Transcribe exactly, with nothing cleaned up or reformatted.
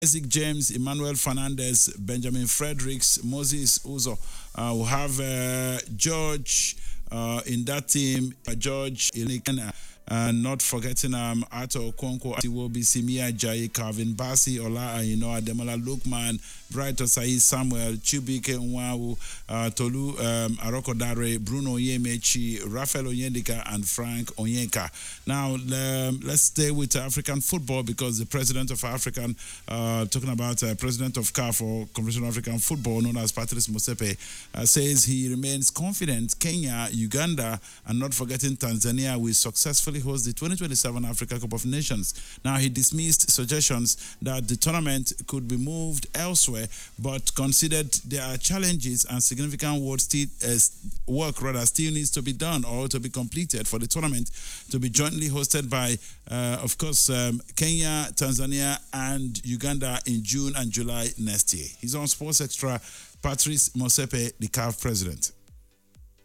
Isaac James, Emmanuel Fernandez, Benjamin Fredericks, Moses Uzo. Uh, we have uh, George uh, in that team, uh, George Ilikana. Uh, not forgetting um, Ato Okonkwo, Iwobi, Simia Jai, Calvin Bassi, Ola Ayino, Ademola Lukman, Bright Osai, Samuel, Chubike Nwawu, uh, Tolu um, Arokodare, Bruno Yemechi, Rafael Onyendika, and Frank Onyenka. Now, um, let's stay with African football because the president of African, uh, talking about uh, president of C A F or Confederation of African Football, known as Patrice Motsepe, uh, says he remains confident Kenya, Uganda, and not forgetting Tanzania will successfully host the twenty twenty-seven Africa Cup of Nations. Now, he dismissed suggestions that the tournament could be moved elsewhere, but considered there are challenges and significant work, still, uh, work rather still needs to be done or to be completed for the tournament to be jointly hosted by, uh, of course, um, Kenya, Tanzania, and Uganda in June and July next year. He's on Sports Extra, Patrice Motsepe, the C A F president.